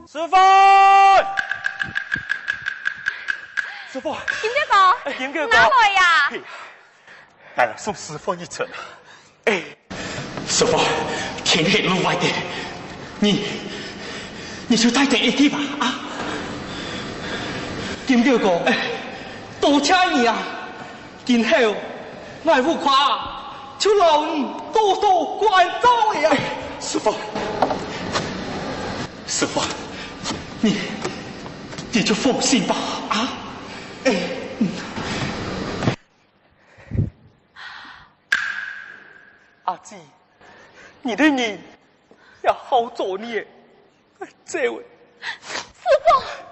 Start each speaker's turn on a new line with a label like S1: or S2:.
S1: 师傅，师傅，
S2: 金哥哥，
S1: 金哥哥，
S2: 哪来呀？
S1: 来了，送师傅一程。
S3: 哎，师傅，天黑路外的，你就带点一滴吧啊！金哥哥，多谢你啊！今后我不夸，就劳你多多关照呀。师傅，师傅，你就放心吧啊！阿姊，你的人要好做你，这位
S2: 师傅。